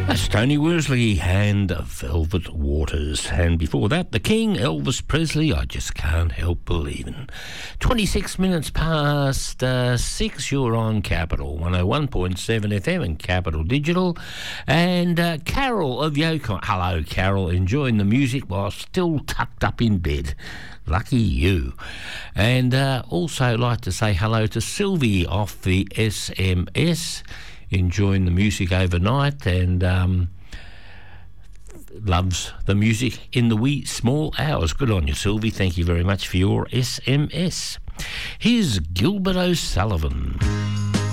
That's Tony Worsley and Velvet Waters. And before that, The King, Elvis Presley, I Just Can't Help Believing. 26 minutes past 6, you're on Capital 101.7 FM and Capital Digital. And Carol of Yukon. Hello, Carol, enjoying the music while still tucked up in bed. Lucky you. And also like to say hello to Sylvie off the SMS, enjoying the music overnight and loves the music in the wee small hours. Good on you, Sylvie. Thank you very much for your SMS. Here's Gilbert O'Sullivan.